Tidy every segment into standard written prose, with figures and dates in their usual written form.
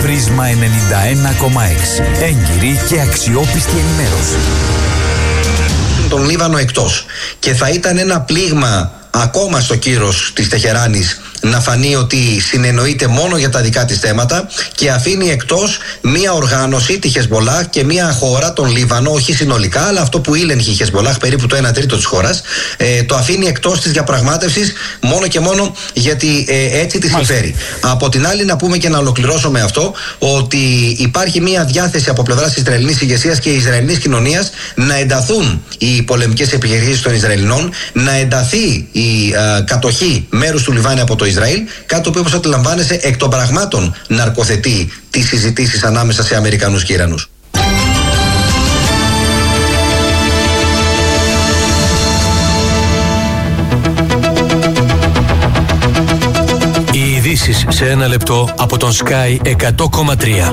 Πρίσμα 91,6. Έγκυρη και αξιόπιστη ενημέρωση. Τον Λίβανο εκτός. Και θα ήταν ένα πλήγμα ακόμα στο κύρος της Τεχεράνης να φανεί ότι συνεννοείται μόνο για τα δικά της θέματα και αφήνει εκτός μία οργάνωση, τη Χεσμπολάχ, και μία χώρα, τον Λίβανο, όχι συνολικά, αλλά αυτό που ήλεγχε η Χεσμπολάχ, περίπου το 1/3 της χώρας, το αφήνει εκτός της διαπραγμάτευσης μόνο και μόνο γιατί έτσι τη συμφέρει. Από την άλλη, να πούμε και να ολοκληρώσω με αυτό, ότι υπάρχει μία διάθεση από πλευράς της Ισραηλινής ηγεσίας και Ισραηλινής κοινωνίας να ενταθούν οι πολεμικές επιχειρήσεις των Ισραηλινών, να ενταθεί η κατοχή μέρους του Λιβάνου από το Ισραήλ, κάτι το οποίο, όπως αντιλαμβάνεσαι, εκ των πραγμάτων ναρκοθετεί τις συζητήσεις ανάμεσα σε Αμερικανούς και Ιρανούς. Οι ειδήσεις σε ένα λεπτό από τον Sky 100,3.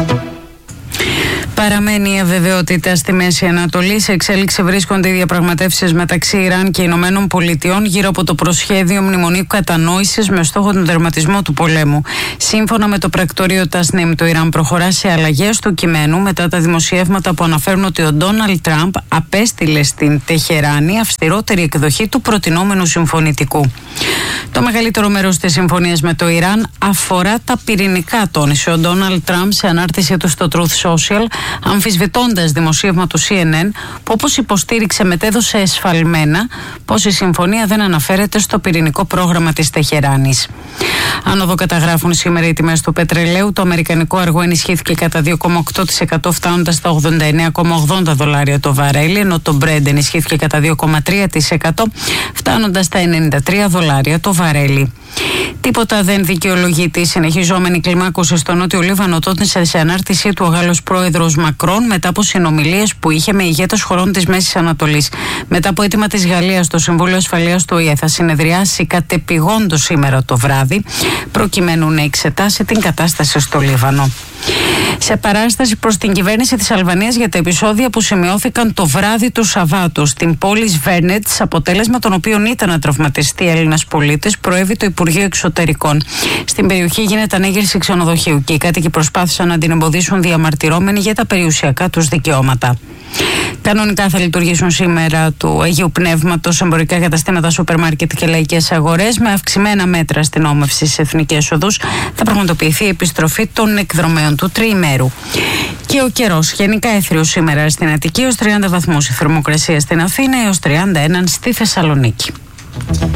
Παραμένει η αβεβαιότητα στη Μέση Ανατολή. Σε εξέλιξη βρίσκονται οι διαπραγματεύσεις μεταξύ Ιράν και Ηνωμένων Πολιτειών γύρω από το προσχέδιο μνημονίου κατανόησης με στόχο τον τερματισμό του πολέμου. Σύμφωνα με το πρακτορείο Τασνίμ, το Ιράν προχωρά σε αλλαγές του κειμένου μετά τα δημοσιεύματα που αναφέρουν ότι ο Ντόναλντ Τραμπ απέστειλε στην Τεχεράνη αυστηρότερη εκδοχή του προτινόμενου συμφωνητικού. Το μεγαλύτερο μέρος της συμφωνίας με το Ιράν αφορά τα πυρηνικά, τόνισε ο Ντόναλντ Τραμπ σε ανάρτησή του στο Truth Social, αμφισβητώντας δημοσίευμα του CNN που, όπως υποστήριξε, μετέδωσε εσφαλμένα πως η συμφωνία δεν αναφέρεται στο πυρηνικό πρόγραμμα της Τεχεράνης. Άνοδο καταγράφουν σήμερα οι τιμές του πετρελαίου. Το αμερικανικό αργό ενισχύθηκε κατά 2,8% φτάνοντας στα $89,80 το βαρέλι, ενώ το Brent ενισχύθηκε κατά 2,3% φτάνοντας στα $93 το βαρέλι. Τίποτα δεν δικαιολογεί τη συνεχιζόμενη κλιμάκωση στο Νότιο Λίβανο, τόνισε σε ανάρτησή του ο Γάλλος πρόεδρος Μακρόν μετά από συνομιλίες που είχε με ηγέτες χωρών της Μέσης Ανατολής. Μετά από αίτημα της Γαλλίας, το Συμβούλιο Ασφαλείας του ΟΗΕ θα συνεδριάσει κατεπηγόντως σήμερα το βράδυ, προκειμένου να εξετάσει την κατάσταση στο Λίβανο. Σε παράσταση προς την κυβέρνηση της Αλβανίας για τα επεισόδια που σημειώθηκαν το βράδυ του Σαββάτου στην πόλη Σβέρνετς, αποτέλεσμα των οποίων ήταν να τραυματιστεί Έλληνας πολίτης, προέβη το Υπουργείο Εξωτερικών. Στην περιοχή γίνεται ανέγερση ξενοδοχείου και οι κάτοικοι προσπάθησαν να την εμποδίσουν διαμαρτυρόμενοι για τα περιουσιακά τους δικαιώματα. Κανονικά θα λειτουργήσουν σήμερα του Αγίου Πνεύματος εμπορικά καταστήματα, σούπερ μάρκετ και λαϊκές αγορές. Με αυξημένα μέτρα αστυνόμευση στις εθνικές οδούς θα πραγματοποιηθεί η επιστροφή των εκδρομέων του τριημέρου. Και ο καιρός. Γενικά έθριος σήμερα στην Αττική, έως 30 βαθμούς η θερμοκρασία στην Αθήνα, έως 31 στη Θεσσαλονίκη.